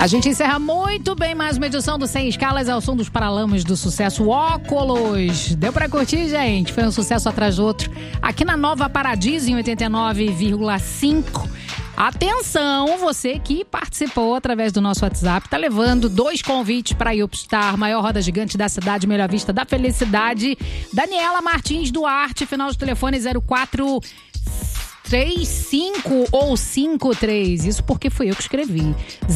A gente encerra muito bem mais uma edição do Sem Escalas ao som dos Paralamas do Sucesso Óculos. Deu pra curtir, gente? Foi um sucesso atrás do outro. Aqui na Nova Paradiso, em 89,5. Atenção, você que participou através do nosso WhatsApp, tá levando 2 convites para a Upstar, maior roda gigante da cidade, melhor vista da felicidade. Daniela Martins Duarte, final de telefone 0435 ou 53, isso porque fui eu que escrevi.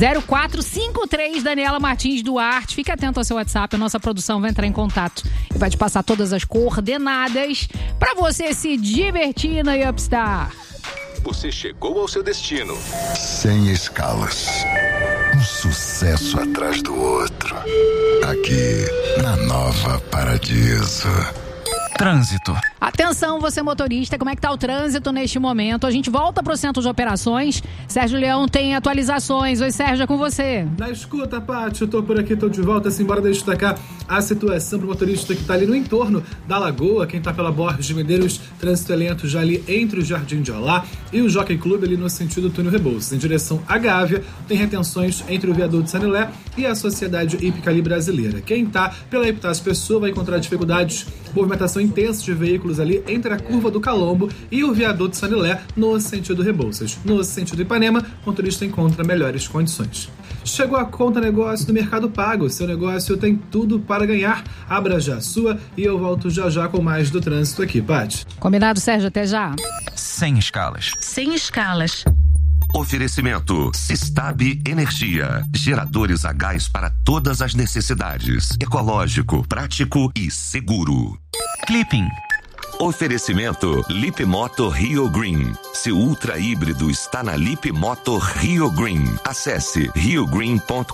0453, Daniela Martins Duarte. Fique atento ao seu WhatsApp, a nossa produção vai entrar em contato e vai te passar todas as coordenadas para você se divertir na Upstar. Você chegou ao seu destino. Sem escalas. Um sucesso atrás do outro. Aqui na Nova Paradiso. Trânsito. Atenção, você motorista, como é que tá o trânsito neste momento? A gente volta pro centro de operações. Sérgio Leão tem atualizações. Oi, Sérgio, é com você. Na escuta, Paty, eu tô por aqui, tô de volta. Assim, bora destacar a situação pro motorista que tá ali no entorno da Lagoa. Quem tá pela Borges de Medeiros, trânsito é lento já ali entre o Jardim de Olá e o Jockey Club ali no sentido Túnel Rebouças. Em direção à Gávea, tem retenções entre o viaduto Sanilé e a Sociedade Hípica ali brasileira. Quem tá pela Epitácio Pessoa vai encontrar dificuldades, movimentação intensa de veículos ali entre a curva do Calombo e o viaduto Sanilé no sentido Rebouças. No sentido Ipanema, o motorista encontra melhores condições. Chegou a conta negócio do Mercado Pago. Seu negócio tem tudo para ganhar. Abra já a sua e eu volto já com mais do trânsito aqui, Paty. Combinado, Sérgio, até já. Sem escalas. Sem escalas. Oferecimento Sistab Energia. Geradores a gás para todas as necessidades. Ecológico, prático e seguro. Clipping. Oferecimento Lip Moto Rio Green. Seu ultra híbrido está na Lip Moto Rio Green. Acesse riogreen.com.br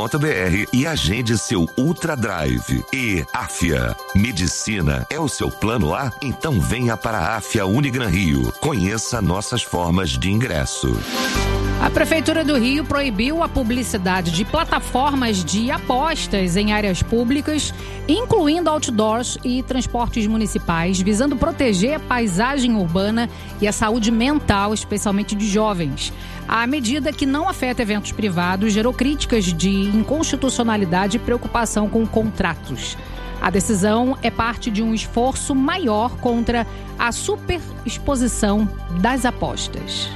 e agende seu Ultra Drive. E Afia. Medicina é o seu plano A? Então venha para a Afia Unigran Rio. Conheça nossas formas de ingresso. A Prefeitura do Rio proibiu a publicidade de plataformas de apostas em áreas públicas, incluindo outdoors e transportes municipais, visando proteger a paisagem urbana e a saúde mental, especialmente de jovens. A medida, que não afeta eventos privados, gerou críticas de inconstitucionalidade e preocupação com contratos. A decisão é parte de um esforço maior contra a superexposição das apostas.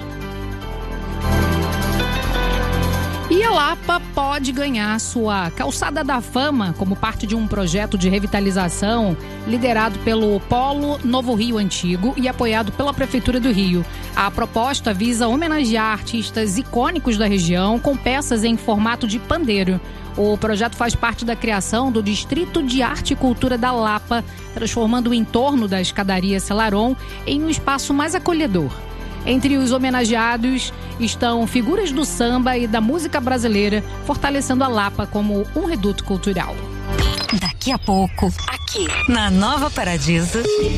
E a Lapa pode ganhar sua Calçada da Fama como parte de um projeto de revitalização liderado pelo Polo Novo Rio Antigo e apoiado pela Prefeitura do Rio. A proposta visa homenagear artistas icônicos da região com peças em formato de pandeiro. O projeto faz parte da criação do Distrito de Arte e Cultura da Lapa, transformando o entorno da escadaria Celaron em um espaço mais acolhedor. Entre os homenageados estão figuras do samba e da música brasileira, fortalecendo a Lapa como um reduto cultural. Daqui a pouco, aqui na Nova Paradiso.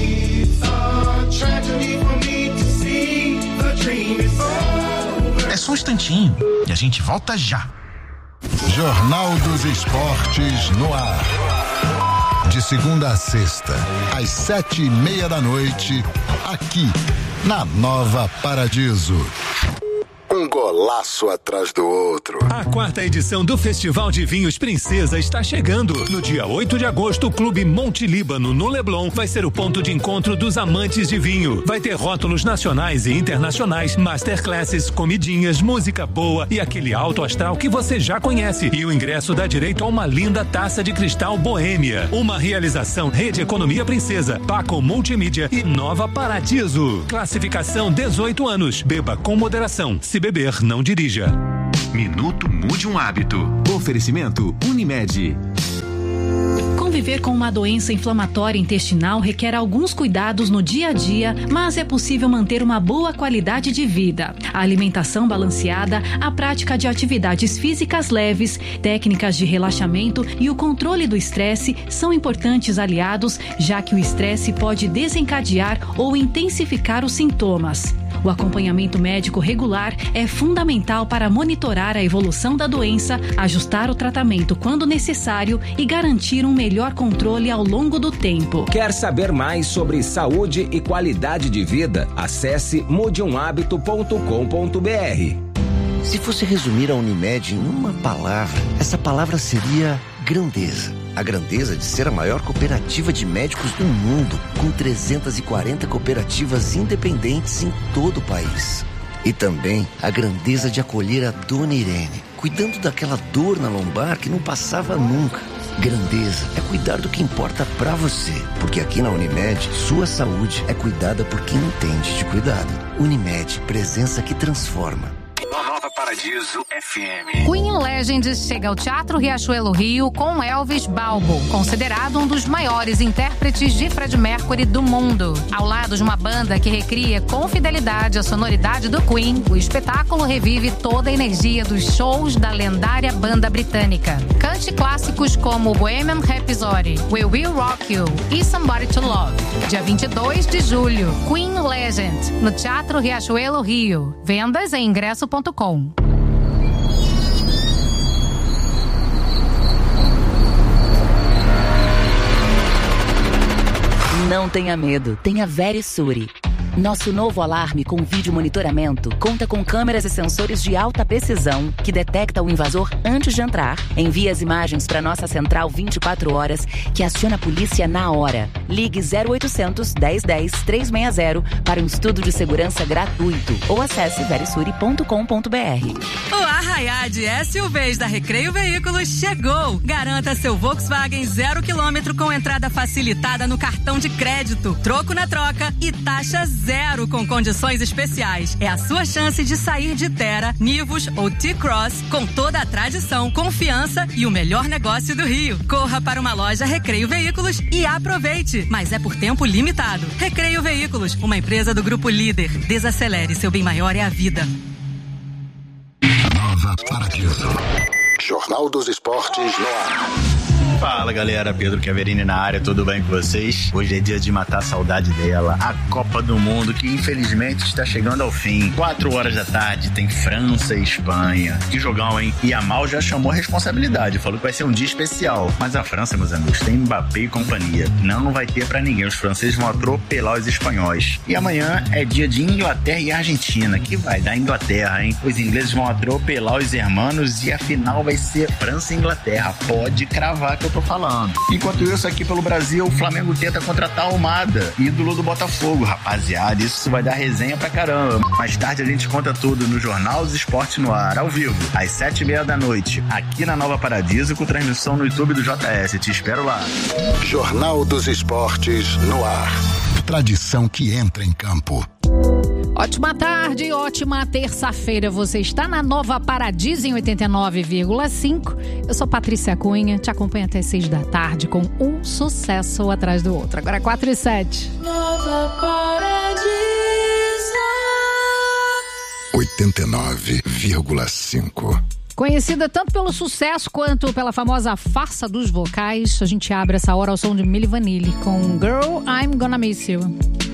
É só um instantinho e a gente volta já. Jornal dos Esportes no ar. De segunda a sexta, às 7:30 aqui na Nova Paradiso. Um golaço atrás do outro. A 4ª edição do Festival de Vinhos Princesa está chegando. No dia 8 de agosto, o Clube Monte Líbano, no Leblon, vai ser o ponto de encontro dos amantes de vinho. Vai ter rótulos nacionais e internacionais, masterclasses, comidinhas, música boa e aquele alto astral que você já conhece. E o ingresso dá direito a uma linda taça de cristal boêmia. Uma realização Rede Economia Princesa, Paco Multimídia e Nova Paradiso. Classificação 18 anos. Beba com moderação. Se beber, não dirija. Minuto Mude um Hábito. Oferecimento Unimed. Conviver com uma doença inflamatória intestinal requer alguns cuidados no dia a dia, mas é possível manter uma boa qualidade de vida. A alimentação balanceada, a prática de atividades físicas leves, técnicas de relaxamento e o controle do estresse são importantes aliados, já que o estresse pode desencadear ou intensificar os sintomas. O acompanhamento médico regular é fundamental para monitorar a evolução da doença, ajustar o tratamento quando necessário e garantir um melhor controle ao longo do tempo. Quer saber mais sobre saúde e qualidade de vida? Acesse mudeumhabito.com.br. Se fosse resumir a Unimed em uma palavra, essa palavra seria grandeza. A grandeza de ser a maior cooperativa de médicos do mundo, com 340 cooperativas independentes em todo o país. E também a grandeza de acolher a Dona Irene, cuidando daquela dor na lombar que não passava nunca. Grandeza é cuidar do que importa pra você, porque aqui na Unimed, sua saúde é cuidada por quem entende de cuidado. Unimed, presença que transforma. Nova Paradiso FM. Queen Legend chega ao Teatro Riachuelo Rio com Elvis Balbo, considerado um dos maiores intérpretes de Freddie Mercury do mundo. Ao lado de uma banda que recria com fidelidade a sonoridade do Queen, o espetáculo revive toda a energia dos shows da lendária banda britânica. Cante clássicos como Bohemian Rhapsody, We Will Rock You e Somebody to Love. Dia 22 de julho, Queen Legend, no Teatro Riachuelo Rio. Vendas em ingresso.com. Não tenha medo, tenha Verisure. Nosso novo alarme com vídeo monitoramento conta com câmeras e sensores de alta precisão que detecta o invasor antes de entrar, envia as imagens para nossa central 24 horas que aciona a polícia na hora. Ligue 0800 1010 360 para um estudo de segurança gratuito ou acesse verisure.com.br. O Arraiá de SUVs da Recreio Veículos chegou! Garanta seu Volkswagen 0 km com entrada facilitada no cartão de crédito, troco na troca e taxa zero com condições especiais. É a sua chance de sair de Terra, Nivus ou T-Cross com toda a tradição, confiança e o melhor negócio do Rio. Corra para uma loja Recreio Veículos e aproveite, mas é por tempo limitado. Recreio Veículos, uma empresa do Grupo Líder. Desacelere, seu bem maior é a vida. Nova Paradiso. Jornal dos Esportes no ar. Fala galera, Pedro Chiaverini na área, tudo bem com vocês? Hoje é dia de matar a saudade dela, a Copa do Mundo, que infelizmente está chegando ao fim. 4 horas da tarde tem França e Espanha. Que jogão, hein? E a Mal já chamou a responsabilidade, falou que vai ser um dia especial. Mas a França, meus amigos, tem Mbappé e companhia. Não vai ter pra ninguém, os franceses vão atropelar os espanhóis. E amanhã é dia de Inglaterra e Argentina, que vai dar Inglaterra, hein? Os ingleses vão atropelar os hermanos e a final vai ser França e Inglaterra. Pode cravar que eu tô falando. Enquanto isso, aqui pelo Brasil, o Flamengo tenta contratar Almada, ídolo do Botafogo. Rapaziada, isso vai dar resenha pra caramba. Mais tarde a gente conta tudo no Jornal dos Esportes no ar, ao vivo, às 7h30 da noite, aqui na Nova Paradiso, com transmissão no YouTube do JS. Te espero lá. Jornal dos Esportes no ar. Tradição que entra em campo. Ótima tarde, ótima terça-feira. Você está na Nova Paradiso em 89,5. Eu sou Patrícia Cunha, te acompanho até 6 da tarde com um sucesso atrás do outro. Agora 4h07. Nova Paradiso 89,5. Conhecida tanto pelo sucesso quanto pela famosa farsa dos vocais, a gente abre essa hora ao som de Milli Vanilli com Girl, I'm Gonna Miss You.